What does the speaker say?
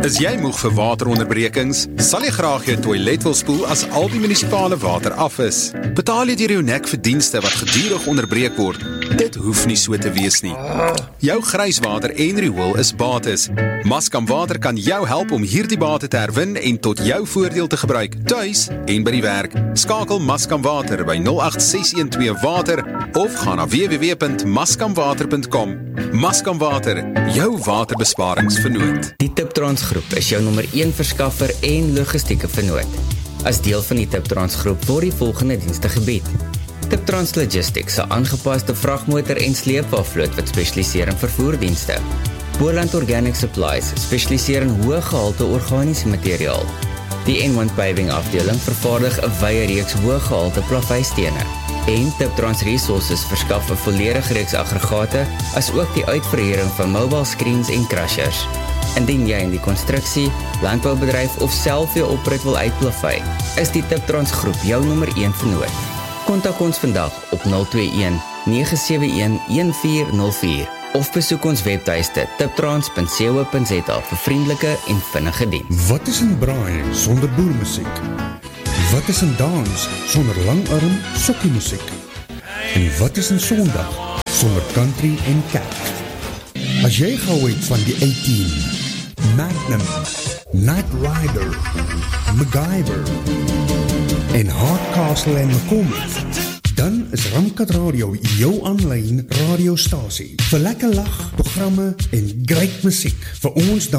Is jy moeg vir wateronderbrekings? Sal jy graag jou toilet wil spoel as al die munisipale water af is? Betaal jy deur jou nek vir dienste wat gedurig onderbreek word? Dit hoef nie so te wees nie. Jou grijswater en riool is bates. Maskam Water kan jou help om hierdie bate te herwin en tot jou voordeel te gebruik, tuis en by die werk. Skakel Maskam Water by 08612 Water of gaan na www.maskamwater.com. Maskam Water, jou waterbesparingsvernoot. Die Tiptrans Groep is jou nommer 1 verskaffer en logistieke vernoot. As deel van die Tiptrans Groep word die volgende dienste gebied. Tiptrans Logistics, 'n aangepaste vragmotor en sleepwavloot wat spesialiseer in vervoerdienste. Boland Organic Supplies spesialiseer in hoë gehalte organiese materiaal. Die N1 Paving afdeling vervaardig 'n wye reeks hoë gehalte plaveistene. En Tiptrans Resources verskaf 'n volledige reeks aggregate, as ook die uitverhuuring van mobile screens en crushers. Indien jy in die konstruksie, landboubedryf of self jou oprit wil uitplavei, is die Tiptrans Groep jou nommer 1 vernoot. Kontak ons vandag op 021 971 1404 of besoek ons webtuiste tiptrans.co.za vir vriendelike en vinnige diens. Wat is een braai sonder boermusiek? Wat is een dans sonder langarm sokkiemusiek? En wat is een Sondag sonder country en kerk? As jy gehou het van die 18, Magnum, Knight Rider, MacGyver en Hardcastle en McCormick, dan is Ramkat Radio jou aanlyn radiostasie vir lekker lag, programme en great musiek vir ons